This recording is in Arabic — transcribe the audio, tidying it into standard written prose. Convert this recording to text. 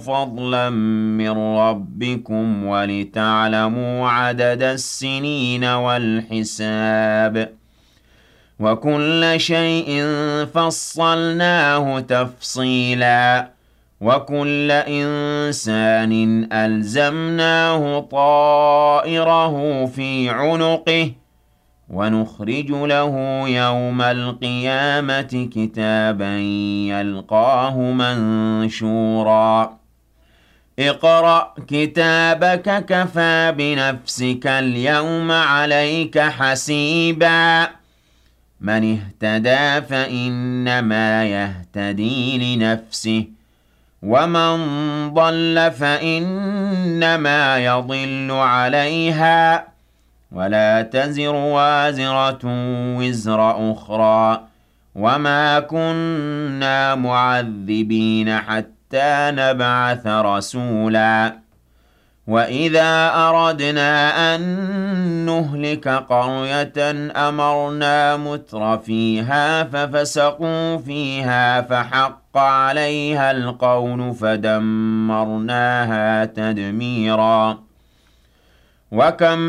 فضلا من ربكم ولتعلموا عدد السنين والحساب وكل شيء فصلناه تفصيلا وكل إنسان ألزمناه طائره في عنقه ونخرج له يوم القيامة كتابا يلقاه منشورا اقرأ كتابك كفى بنفسك اليوم عليك حسيبا من اهتدى فإنما يهتدي لنفسه ومن ضل فإنما يضل عليها ولا تزر وازرة وزر أخرى وما كنا معذبين حتى نبعث رسولا وإذا أردنا أن نهلك قرية أمرنا متر فيها ففسقوا فيها فحق عليها القول فدمرناها تدميرا وكم